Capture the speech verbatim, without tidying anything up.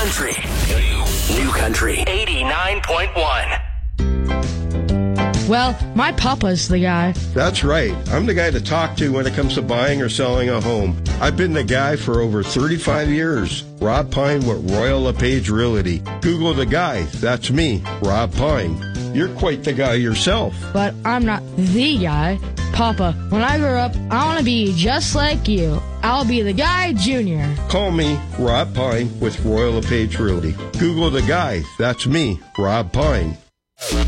country. New Country eighty-nine point one. Well, my papa's the guy. That's right. I'm the guy to talk to when it comes to buying or selling a home. I've been the guy for over thirty-five years. Rob Pine with Royal LePage Realty. Google the guy. That's me, Rob Pine. You're quite the guy yourself. But I'm not the guy. Papa, when I grow up, I want to be just like you. I'll be the guy junior. Call me, Rob Pine with Royal LePage Realty. Google the guy. That's me, Rob Pine.